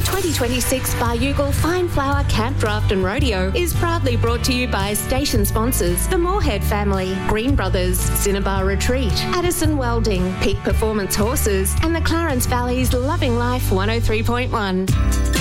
2026 Baryugal Fine Flower Camp Draft and Rodeo is proudly brought to you by station sponsors the Moorhead family, Green Brothers, Cinnabar Retreat, Addison Welding, Peak Performance Horses, and the Clarence Valley's Loving Life 103.1.